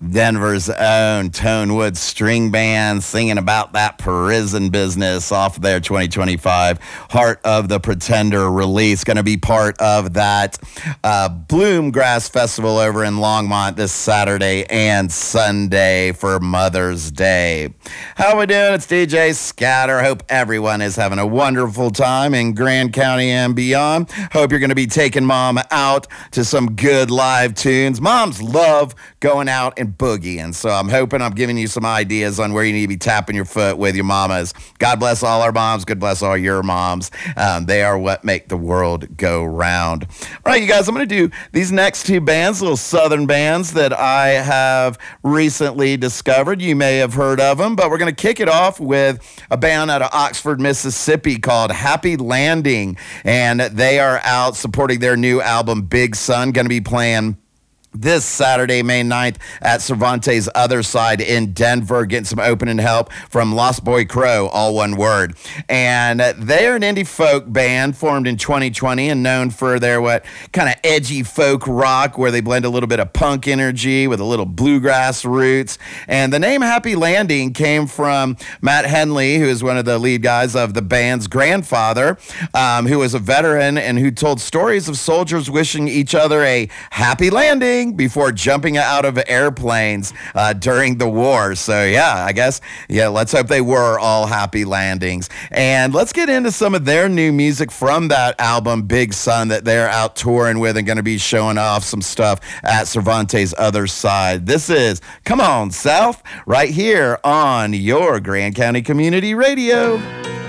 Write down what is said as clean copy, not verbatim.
Denver's own Tonewood String Band, singing about that prison business off their 2025 Heart of the Pretender release. Going to be part of that Bloomgrass Festival over in Longmont this Saturday and Sunday for Mother's Day. How we doing? It's DJ Scatter. Hope everyone is having a wonderful time in Grand County and beyond. Hope you're going to be taking mom out to some good live tunes. Moms love going out and boogieing, so I'm hoping I'm giving you some ideas on where you need to be tapping your foot with your mamas. God bless all our moms. God bless all your moms. They are what make the world go round. All right, you guys, I'm going to do these next two bands, little southern bands that I have recently discovered. You may have heard of them, but we're going to kick it off with a band out of Oxford, Mississippi called Happy Landing, and they are out supporting their new album, Big Sun. Going to be playing this Saturday, May 9th, at Cervantes Other Side in Denver, getting some opening help from Lost Boy Crow, all one word. And they're an indie folk band formed in 2020 and known for their kind of edgy folk rock, where they blend a little bit of punk energy with a little bluegrass roots. And the name Happy Landing came from Matt Henley, who is one of the lead guys of the band's grandfather, who was a veteran and who told stories of soldiers wishing each other a happy landing before jumping out of airplanes during the war. So let's hope they were all happy landings. And let's get into some of their new music from that album, Big Sun, that they're out touring with and going to be showing off some stuff at Cervantes Other Side. This is Come On South, right here on your Grand County Community Radio.